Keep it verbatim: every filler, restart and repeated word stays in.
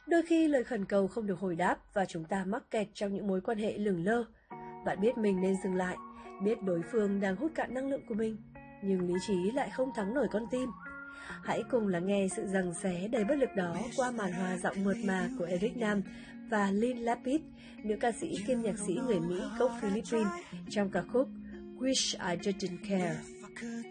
Đôi khi lời khẩn cầu không được hồi đáp và chúng ta mắc kẹt trong những mối quan hệ lửng lơ. Bạn biết mình nên dừng lại, biết đối phương đang hút cạn năng lượng của mình, nhưng lý trí lại không thắng nổi con tim. Hãy cùng lắng nghe sự giằng xé đầy bất lực đó qua màn hòa giọng mượt mà của Eric Nam và Lynn Lapid, nữ ca sĩ kiêm nhạc sĩ người Mỹ gốc Philippines, trong ca khúc Wish I Didn't Care.